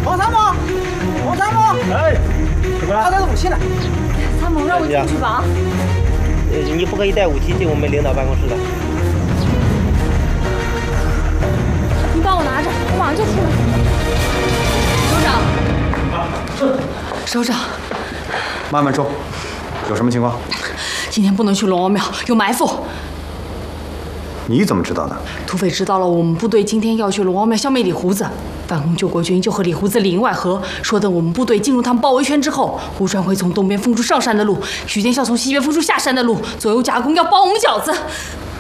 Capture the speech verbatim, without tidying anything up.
王参谋，王参谋， 哎，怎么了？ 他带着武器呢。 参谋，让我进去吧啊！ 呃，你不可以带武器进我们领导办公室的。 你帮我拿着，我马上就出来。首长。啊，是。首长。 慢慢说，有什么情况？ 今天不能去龙王庙，有埋伏。 你怎么知道的？ 土匪知道了我们部队今天要去龙王庙消灭李胡子，反攻救国军就和李胡子里应外合，说等我们部队进入他们包围圈之后，胡川会从东边封住上山的路，许见笑从西边封住下山的路，左右夹攻要包我们饺子。